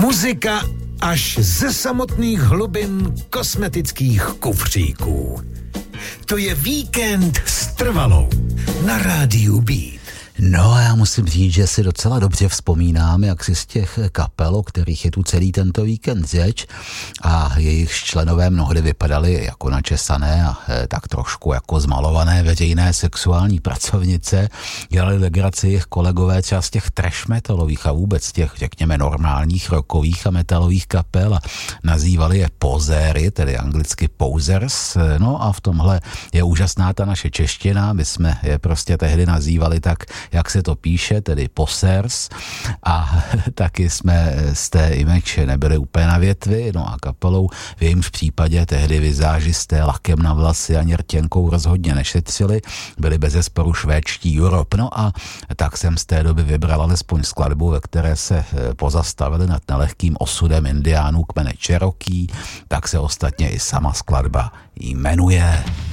Muzika až ze samotných hlubin kosmetických kufříků. To je Víkend s Trvalou na rádiu Beat. No a já musím říct, že si docela dobře vzpomínám, jak si z těch kapel, o kterých je tu celý tento víkend řeč, a jejich členové mnohdy vypadaly jako načesané a tak trošku jako zmalované veřejné sexuální pracovnice, dělali legraci jejich kolegové třeba z těch trash metalových a vůbec těch, řekněme, normálních rockových a metalových kapel a nazývali je pozéry, tedy anglicky posers. No a v tomhle je úžasná ta naše čeština, my jsme je prostě tehdy nazývali tak, jak se to píše, tedy posers, a taky jsme z té image nebyli úplně na větvi, no a kapelou v jejímž případě tehdy vizážisté lakem na vlasy ani rtěnkou rozhodně nešetřili, byli bezesporu švédští Europe, no a tak jsem z té doby vybral alespoň skladbu, ve které se pozastavili nad nelehkým osudem indiánů kmene Cherokee, tak se ostatně i sama skladba jmenuje.